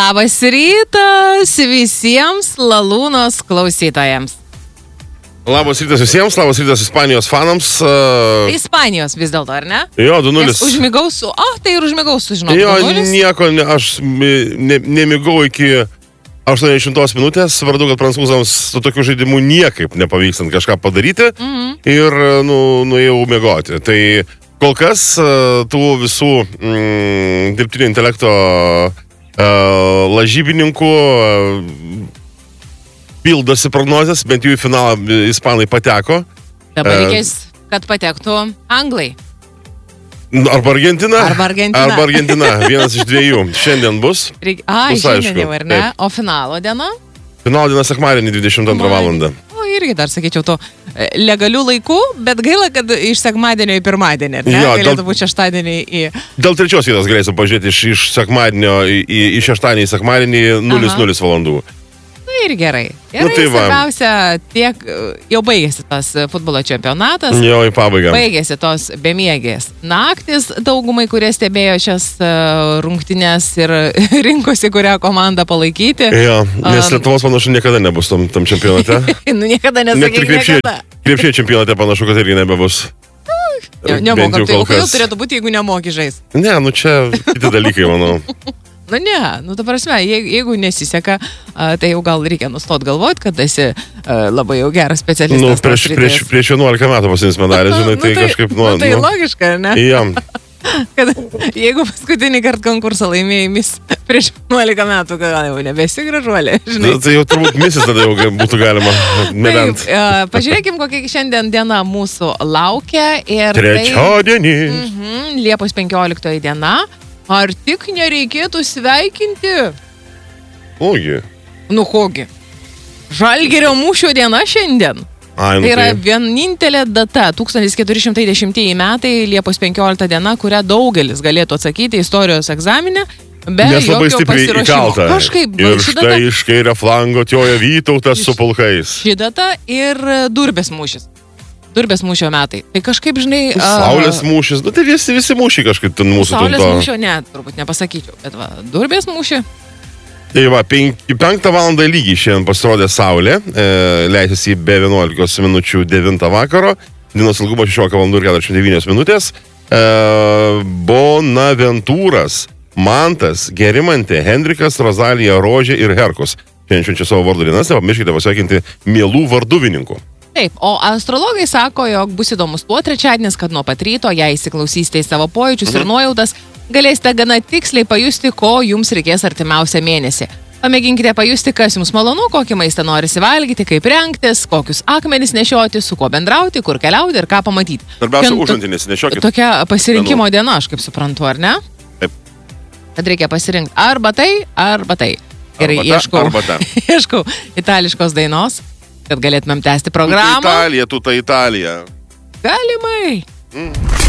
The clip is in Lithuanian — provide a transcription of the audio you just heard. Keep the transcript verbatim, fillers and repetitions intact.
Labas rytas visiems Lalūnos klausytojams. Labas rytas visiems, labas rytas Ispanijos fanams. Uh... Ispanijos vis dėlto, ar ne? Jo, du nulis. Užmigau su... O, oh, tai ir užmigau su, žinau. Jo, nieko, ne, aš ne, nemigau iki aštuoniasdešimtos minutės, vardu, kad prancūzams su tokiu žaidimu niekaip nepavykstant kažką padaryti. Mm-hmm. Ir, nu, nuėjau miegoti. Tai kol kas tų visų mm, dirbtinio intelekto uh, lažybininkų uh, pildosi prognozės, bent jau į finalą ispanai pateko. Dabar reikės, kad patektų anglai. Arba Argentina. Arba Argentina. Arba Argentina. Vienas iš dviejų. Šiandien bus. Reik... A, bus šiandien jau, ar ne? Taip. O finalo diena? Finalo diena sekmadienį dvidešimt antrą valandą. O, irgi dar sakyčiau to legalių laikų, bet gaila, kad iš sekmadienio į pirmadienį, ar ne? Jo, galėtų dėl... būti šeštadienį į... Dėl trečios vietos galėsiu pažiūrėti iš, iš sekmadienio į, į, į šeštadienį į sekmadienį nulis nulis valandų. Na ir gerai. Gerai, nu, tai svarbiausia, tiek jau baigėsi tas futbolo čempionatas. Jau į pabaigą. Baigėsi tos bemiegės naktis daugumai, kurie stebėjo šias uh, rungtynes ir rinkosi, kurią komandą palaikyti. Jo, nes Lietuvos panašu niekada nebus tam, tam čempionate. Nu, niekada nesakyk niekada. Krepšinio čempionate panašu, kad irgi nebebus. Ne, nemokam, tai o kodėl turėtų būti, jeigu nemoki žaisti? Ne, nu čia kiti dalykai, manau. Nu ne, nu ta prasme, jeigu, jeigu nesiseka, tai jau gal reikia nustot galvoti, kad esi labai jau geras specialistas. Nu, prieš, prieš, prieš vienuolika metų pasinis medalį, žinai, tai, nu, tai kažkaip... Nu, nu, tai nu, logiška, ar ne? Jam. Kad jeigu paskutinį kartą konkursą laimėjai mis prieš vienuolika metų, gal jau nebesi gražuolė, žinai. Tai, tai jau turbūt misis tada jau būtų galima, nebent. Taip, pažiūrėkim, kokia šiandien diena mūsų laukia. Trečiadienį. Tai, mhm, Liepos penkioliktoji diena. Ar tik nereikėtų sveikinti? Ogi. Nu, kogi. Žalgirio mūšio diena šiandien. Ai, nu tai yra tai... vienintelė data, tūkstantis keturi šimtai dešimtieji metai, Liepos penkiolikta diena, kurią daugelis galėtų atsakyti istorijos egzaminę, be Nes labai jokio pasiruošimo. Įkalta. Kažkaip. Ir štai data... iš kairę flango tjoja Vytautas su pulkais. Ši data ir Durbės mūšis. Durbės mūšio metai. Tai kažkaip, žinai... Saulės mūšis, nu tai visi, visi mūšiai kažkaip ten mūsų... Saulės to... mūšio, ne, turbūt nepasakyčiau, bet va, Durbės mūšį. Tai va, penk, penktą valandą lygiai šiandien pasirodė Saulė, e, leisėsi į be vienuolikos minučių devintą vakaro, dienos ilgumo šešiolika valandų ir keturiasdešimt devynios minutės, e, Bonaventūras, Mantas, Gerimantė, Hendrikas, Rozalija, Rožė ir Herkus. Šiandien švenčia savo vardo dienas, nepamirškite pasveikinti mielų varduvininkų. Taip, o astrologai sako, jog bus įdomus tuo trečiadienis, kad nuo pat ryto, jei įsiklausysite į savo pojūčius mhm. ir nuojautas, galėsite gana tiksliai pajusti, ko jums reikės artimiausią mėnesį. Pamėginkite pajusti, kas jums malonu, kokį maistą norisi valgyti, kaip rengtis, kokius akmenis nešioti, su kuo bendrauti, kur keliauti ir ką pamatyti. Svarbiausia, užantinės nešiokit. Tokia pasirinkimo diena, aš kaip suprantu, ar ne? Taip. Kad reikia pasirinkti arba tai, arba tai. Gerai, arba ta, ieškau, arba ta. ieškau itališkos dainos. Kad galėtumėm tęsti programą. Tu ta Italija, tu ta Italija. Galimai. Mm.